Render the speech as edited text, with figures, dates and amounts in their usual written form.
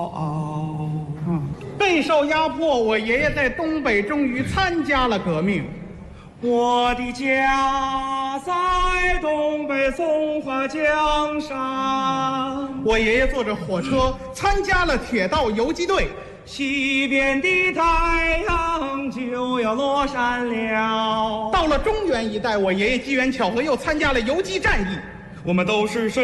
备受压迫，我爷爷在东北终于参加了革命。 我的家在东北松花江上， 我爷爷坐着火车参加了铁道游击队。 西边的太阳就要落山了。 到了中原一带，我爷爷机缘巧合又参加了游击战役。 我们都是